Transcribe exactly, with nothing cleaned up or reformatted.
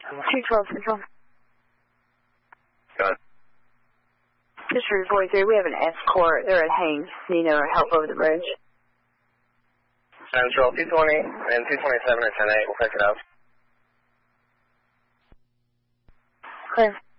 two twelve Central. Go ahead. District forty-three, we have an escort. They're at Haines. Need no help over the bridge. Central, two twenty and two twenty-seven or ten eight. We'll pick it up. Clear.